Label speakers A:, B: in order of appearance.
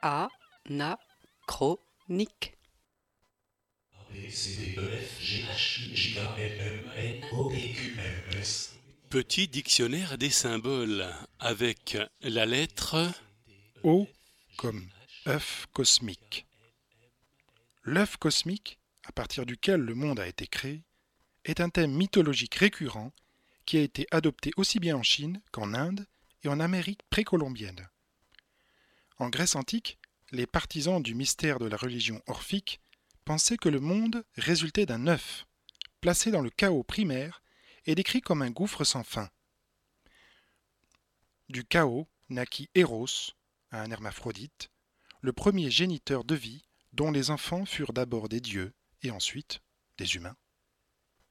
A: Anachronique.
B: Petit dictionnaire des symboles avec la lettre
C: O comme œuf cosmique. L'œuf cosmique, à partir duquel le monde a été créé, est un thème mythologique récurrent qui a été adopté aussi bien en Chine qu'en Inde et en Amérique précolombienne. En Grèce antique, les partisans du mystère de la religion orphique pensaient que le monde résultait d'un œuf, placé dans le chaos primaire et décrit comme un gouffre sans fin. Du chaos naquit Eros, un hermaphrodite, le premier géniteur de vie dont les enfants furent d'abord des dieux et ensuite des humains.